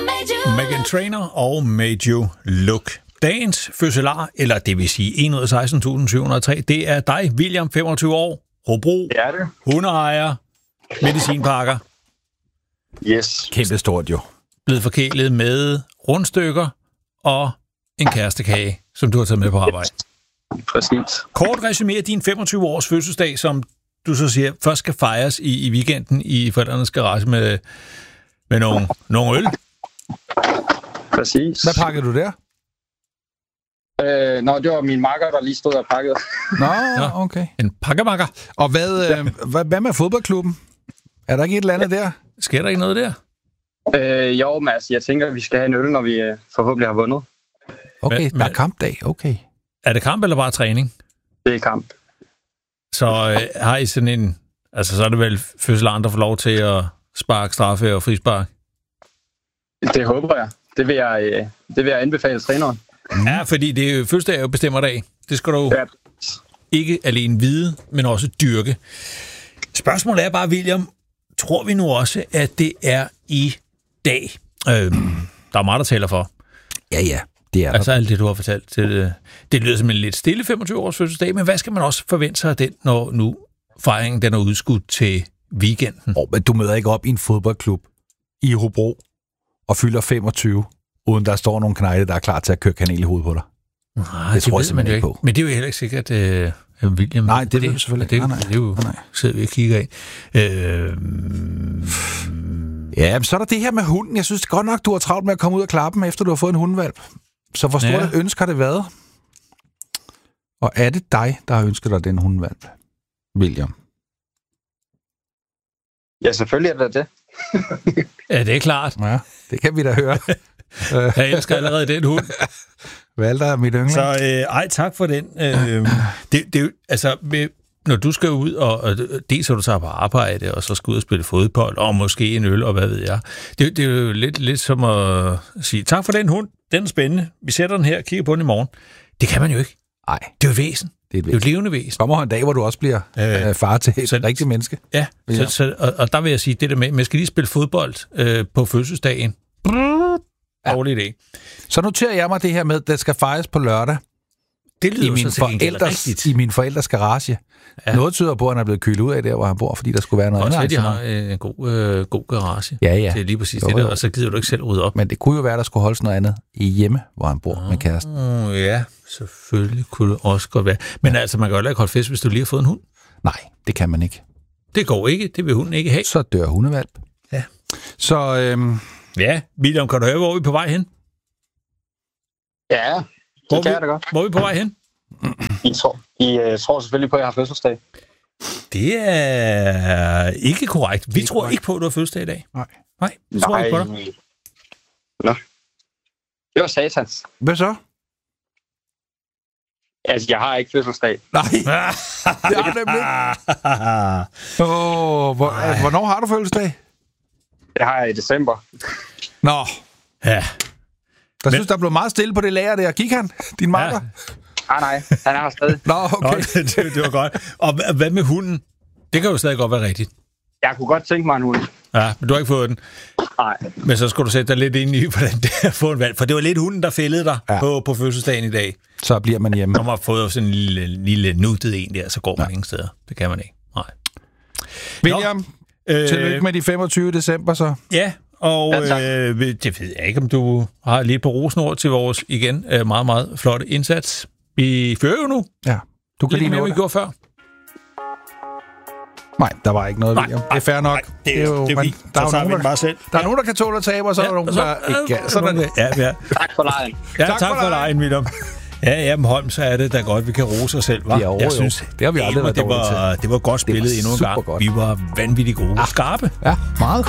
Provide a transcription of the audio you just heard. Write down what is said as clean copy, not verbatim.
Meghan Trainor og Made You Look. Dagens fødselar, eller det vil sige 116.703, det er dig, William, 25 år, Hobro, det er det. Hundeejer, medicinpakker. Yes. Kæmpe stort jo. Blevet forkælet med rundstykker og en kærestekage, som du har taget med på arbejde. Præcis. Kort resumere din 25-års fødselsdag, som du så siger, først skal fejres i weekenden i forældrenes garage med nogle øl. Præcis. Hvad pakkede du der? Det var min makker, der lige stod og pakkede. Nå, okay. En pakkemakker. Og hvad med fodboldklubben? Er der ikke et eller andet der? Sker der ikke noget der? Jo, men altså, jeg tænker, at vi skal have en øl, når vi forhåbentlig har vundet. Okay, der er kampdag, okay. Er det kamp eller bare træning? Det er kamp. Så har I sådan en... Altså, så er det vel fødselaren, der får lov til at sparke, straffe og frispark? Det håber jeg. Det vil jeg anbefale træneren. Ja, fordi det er jo fødselsdag jo bestemmer dag. Det skal du ikke alene vide, men også dyrke. Spørgsmålet er bare, William, tror vi nu også, at det er i dag? Der er meget, der taler for. Ja, det er altså alt det, du har fortalt. Det lyder som en lidt stille 25-års fødselsdag, men hvad skal man også forvente sig af den, når nu fejringen den er udskudt til weekenden? Men du møder ikke op i en fodboldklub i Hobro og fylder 25, uden der står nogle knejte, der er klar til at køre kanel i hovedet på dig. Nej, det tror jeg simpelthen ikke på. Men det er jo heller ikke sikkert, at William... Nej, det er det selvfølgelig ikke. Det er jo sidder vi og kigger af. Ja, men så er der det her med hunden. Jeg synes det godt nok, du har travlt med at komme ud og klappe dem, efter du har fået en hundevalp. Så hvor stort et ønske har det været? Og er det dig, der har ønsket dig den hundevalp, William? Ja, selvfølgelig er det det. Ja, det er klart. Ja, det kan vi da høre. Jeg elsker allerede den hund. Valter er mit yndling. Så tak for den. Det er jo, altså, når du skal ud, og dels så du tager på arbejde, og så skal ud og spille fodbold, og måske en øl, og hvad ved jeg. Det er jo lidt som at sige, tak for den hund, den er spændende. Vi sætter den her, kigger på den i morgen. Det kan man jo ikke. Nej. Det er jo et væsen. Det er jo et levende væsen. Kommer en dag, hvor du også bliver far til et rigtigt menneske. Ja, og der vil jeg sige, det der med, man skal lige spille fodbold på fødselsdagen. Dårlig idé. Så noterer jeg mig det her med, at det skal fejres på lørdag. Det lyder i min forældres garage. Ja. Noget tyder på, at han er blevet kølet ud af der, hvor han bor, fordi der skulle være noget andet. De har en god garage. Ja. Det er lige præcis det der, og så gider du ikke selv rydde op. Men det kunne jo være, at der skulle holdes noget andet i hjemme, hvor han bor med kæresten. Ja, selvfølgelig kunne det også godt være. Men altså, man kan jo ikke holde fest, hvis du lige har fået en hund. Nej, det kan man ikke. Det går ikke. Det vil hunden ikke have. Så dør hundevalp. Ja. Så, ja, William, kan du høre, hvor er vi på vej hen? Ja, det kan jeg da godt. Hvor er vi på vej hen? I tror selvfølgelig på, at jeg har fødselsdag. Det er ikke korrekt. Vi tror ikke på, at du har fødselsdag i dag. Nej, vi tror ikke på dig. Nå. Det var satans. Hvad så? Altså, jeg har ikke fødselsdag. Nej, det er nemlig ikke. Hvornår har du fødselsdag? Det har jeg i december. Nå. Ja. Synes, der blev meget stille på det lager der. Gik han, din makker? Nej, han er her stadig. Nå, okay. Det var godt. Og hvad med hunden? Det kan jo stadig godt være rigtigt. Jeg kunne godt tænke mig en hund. Ja, men du har ikke fået den. Nej. Men så skulle du sætte dig lidt ind i, hvordan det er at få en valg. For det var lidt hunden, der fældede dig på fødselsdagen i dag. Så bliver man hjemme. Når man har fået sådan en lille nuttet en der, så går man ingen steder. Det kan man ikke. Nej. William, tillykke med de 25. december så. Ja, og det ved jeg ikke, om du har lidt på rosenord til vores igen meget, meget flotte indsats. Vi fører jo nu. Ja. Du kan lidt mere, vi gjorde før. Nej, der var ikke noget, William. Det er fair nok. Det er jo fint. Så tager vi den bare selv. Der er nogen, der kan tåle at tabe, og så er der nogen, der ikke kan. Sådan det. Ja. Tak for lejen. Ja, tak for lejen, William. Ja, men Holm, så er det da godt, vi kan rose os selv, hva'? Jeg synes, det har vi aldrig været dårlige til. Det var godt spillet endnu en gang. Vi var vanvittigt gode. Skarpe. Ja, meget.